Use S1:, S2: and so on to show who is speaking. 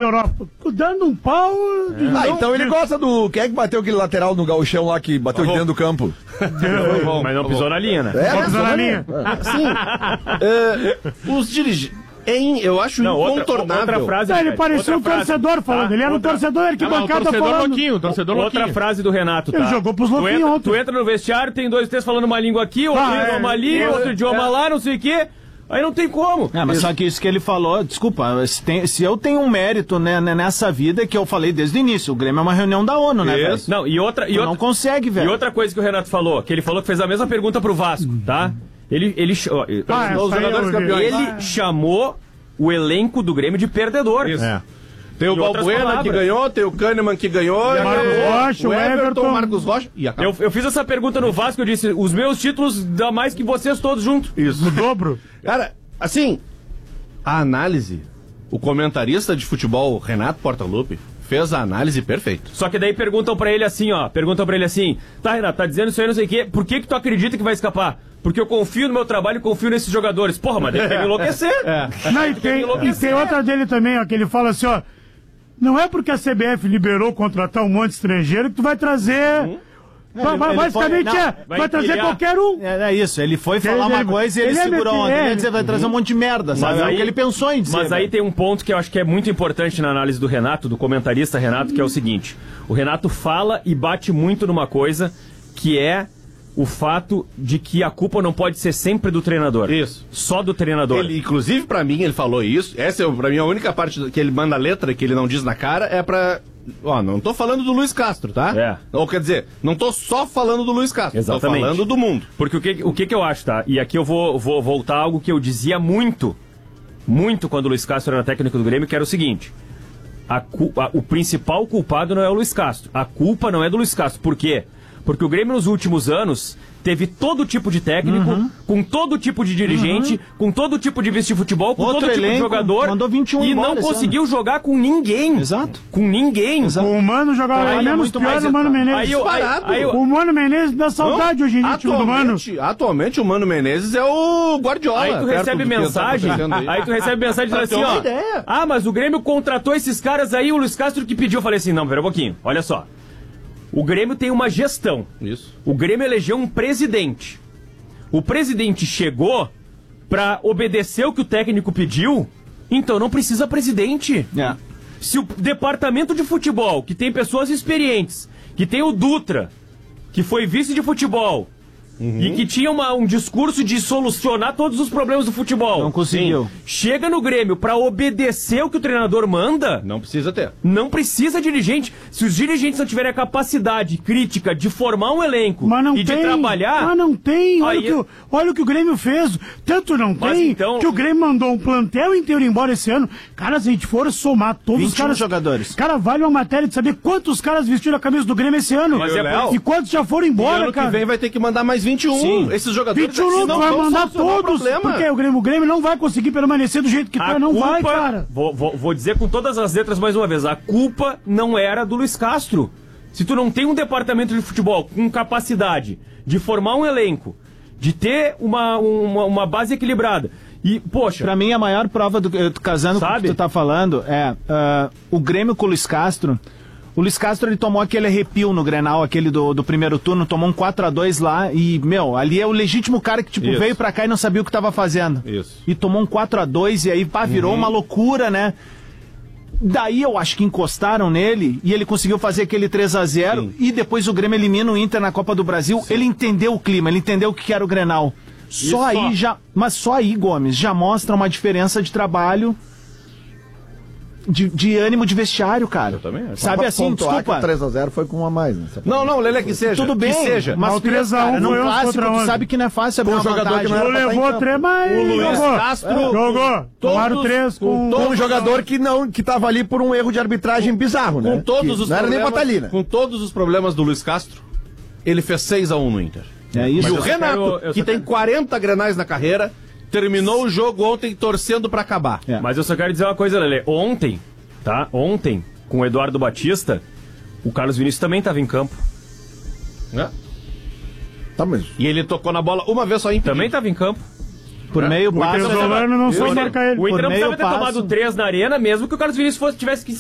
S1: Europa. Dando um pau...
S2: Então ele gosta do... Quem é que bateu aquele lateral no gauchão lá, que bateu de dentro do campo?
S3: Mas não pisou na linha, né?
S1: Pisou na linha.
S4: Sim. Os dirigentes... Eu acho incontornável.
S3: Outra frase,
S1: ele parecia um torcedor falando. Ele era um torcedor que bancada falando.
S3: Outra frase do Renato, tá?
S1: Ele jogou pros louquinhos ontem.
S3: Tu entra no vestiário, tem 2, 3 falando uma língua aqui, outro idioma ali, outro idioma lá, não sei o quê. Aí não tem como.
S5: Mas só que isso que ele falou, desculpa, se eu tenho um mérito, né, nessa vida que eu falei desde o início, o Grêmio é uma reunião da ONU, né, velho?
S3: Não, não consegue, velho. E outra coisa que o Renato falou, que ele falou que fez a mesma pergunta pro Vasco, tá? Ele chamou o elenco do Grêmio de perdedor.
S4: Isso. Tem o Balbuena que ganhou, tem o Kahneman que ganhou,
S1: o Everton,
S4: o Marcos Rocha e acabou.
S3: Eu fiz essa pergunta no Vasco, eu disse, os meus títulos dá mais que vocês todos juntos.
S4: Isso.
S1: No dobro.
S4: Assim, a análise, o comentarista de futebol, Renato Portaluppi, fez a análise perfeita.
S3: Só que daí perguntam pra ele assim, tá, Renato, tá dizendo isso aí, não sei o quê, por que tu acredita que vai escapar? Porque eu confio no meu trabalho e confio nesses jogadores. Porra, mas tem que me enlouquecer.
S1: Não, e tem outra dele também, ó, que ele fala assim, ó, não é porque a CBF liberou contratar um monte de estrangeiro que tu vai trazer... Basicamente vai trazer qualquer um.
S5: É isso, ele foi falar uma coisa e ele segurou ontem. Ele ia dizer, vai trazer um monte de merda, sabe? É o que ele pensou em dizer.
S3: Mas aí tem um ponto que eu acho que é muito importante na análise do Renato, do comentarista Renato, que é o seguinte: o Renato fala e bate muito numa coisa que é o fato de que a culpa não pode ser sempre do treinador.
S4: Isso.
S3: Só do treinador.
S4: Ele, inclusive, pra mim, ele falou isso. Essa é, pra mim, a única parte que ele manda a letra, que ele não diz na cara, é pra... não tô falando do Luiz Castro, tá? Ou quer dizer, não tô só falando do Luiz Castro.
S3: Exatamente.
S4: Tô falando do mundo.
S3: Porque o que eu acho, tá? E aqui eu vou voltar a algo que eu dizia muito quando o Luiz Castro era técnico do Grêmio, que era o seguinte: o principal culpado não é o Luiz Castro. A culpa não é do Luiz Castro. Por quê? Porque o Grêmio nos últimos anos teve todo tipo de técnico, com todo tipo de dirigente, com todo tipo de vice de futebol, com todo tipo de jogador,
S5: mandou 21
S3: e não conseguiu jogar com ninguém.
S5: Exato.
S3: Com ninguém.
S1: Exato. O Mano jogava menos pior do Mano Menezes. O Mano Menezes dá saudade hoje em dia, time do Mano.
S4: Atualmente o Mano Menezes é o Guardiola.
S3: Aí tu recebe mensagem, dizendo assim, ó, mas o Grêmio contratou esses caras aí, o Luiz Castro que pediu. Eu falei assim, não, pera um pouquinho, olha só. O Grêmio tem uma gestão.
S4: Isso.
S3: O Grêmio elegeu um presidente. O presidente chegou pra obedecer o que o técnico pediu, então não precisa presidente. Se o departamento de futebol, que tem pessoas experientes, que tem o Dutra, que foi vice de futebol, e que tinha um discurso de solucionar todos os problemas do futebol.
S5: Não conseguiu.
S3: Sim. Chega no Grêmio pra obedecer o que o treinador manda.
S4: Não precisa ter.
S3: Não precisa dirigente. Se os dirigentes não tiverem a capacidade crítica de formar um elenco de trabalhar...
S1: Mas não tem. Olha o que o Grêmio fez. Tanto não tem que o Grêmio mandou um plantel inteiro embora esse ano. Cara, se a gente for somar todos os caras...
S5: jogadores.
S1: Cara, vale uma matéria de saber quantos caras vestiram a camisa do Grêmio esse ano. E quantos já foram embora,
S4: ano
S1: cara.
S4: que vem vai ter que mandar mais 21.
S5: Sim.
S4: Esses jogadores
S1: 21 não vai mandar todos. Porque o Grêmio não vai conseguir permanecer do jeito que tá. Não vai, cara.
S3: Vou dizer com todas as letras mais uma vez. A culpa não era do Luiz Castro. Se tu não tem um departamento de futebol com capacidade de formar um elenco, de ter uma base equilibrada. E, poxa...
S5: Pra mim, a maior prova casando com o que tu tá falando é o Grêmio com o Luiz Castro. O Luiz Castro, ele tomou aquele arrepio no Grenal, aquele do primeiro turno, tomou um 4-2 lá e, ali é o legítimo cara que, veio pra cá e não sabia o que tava fazendo.
S4: Isso.
S5: E tomou um 4-2 e aí, virou uma loucura, né? Daí eu acho que encostaram nele e ele conseguiu fazer aquele 3-0 e depois o Grêmio elimina o Inter na Copa do Brasil. Sim. Ele entendeu o clima, ele entendeu o que era o Grenal. Mas só aí, Gomes, já mostra uma diferença de trabalho... De ânimo de vestiário, cara. Eu também acho. Sabe assim, desculpa.
S2: O 3-0 foi com uma a mais, né?
S4: Não, Lelê, que seja.
S5: Tudo bem,
S4: que seja.
S5: Mas o 3-1
S1: foi
S5: clássico, tu sabe que não é fácil abrir uma
S2: jogador que não era
S1: levou 3, mas
S4: o Luiz Castro
S1: jogou. Tomaram 3 com
S2: um jogador que tava ali por um erro de arbitragem bizarro, né?
S4: Com todos os
S2: não era nem batalhina.
S4: Com todos os problemas do Luiz Castro, ele fez 6-1 no Inter.
S5: É isso.
S4: E o Renato, que tem 40 Grenais na carreira, terminou o jogo ontem torcendo pra acabar.
S3: Mas eu só quero dizer uma coisa, Lelê. Ontem, com o Eduardo Batista, o Carlos Vinícius também estava em campo.
S2: Tá mesmo.
S4: E ele tocou na bola uma vez só em
S3: também estava em campo.
S5: Por meio passo.
S1: O Inter não soube marcar ele.
S3: O Inter não precisava ter tomado 3 na arena, mesmo que o Carlos Vinícius tivesse que